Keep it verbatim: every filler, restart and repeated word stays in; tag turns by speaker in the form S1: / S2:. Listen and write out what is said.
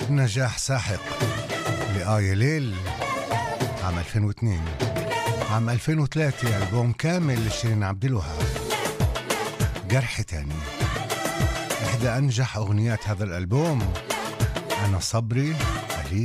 S1: نجاح ساحق لآية ليل عام ألفين واثنين. عام ألفين وثلاثة ألبوم كامل لشيرين عبد الوهاب جرح تاني. إحدى أنجح أغنيات هذا الألبوم أنا صبري